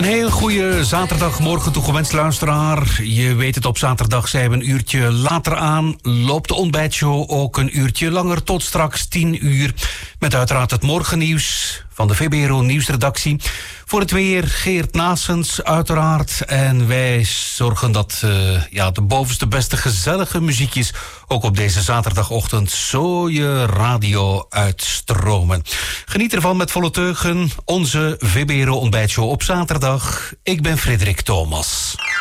Een heel goede zaterdagmorgen toegewenst, luisteraar. Je weet het, op zaterdag zijn we een uurtje later aan. Loopt de ontbijtshow ook een uurtje langer, tot straks 10 uur. Met uiteraard het morgennieuws van de VBRO Nieuwsredactie. Voor het weer Geert Naessens, uiteraard. En wij zorgen dat de bovenste beste gezellige muziekjes ook op deze zaterdagochtend zo je radio uitstromen. Geniet ervan met volle teugen. Onze VBRO ontbijtshow op zaterdag. Ik ben Frederik Thomas.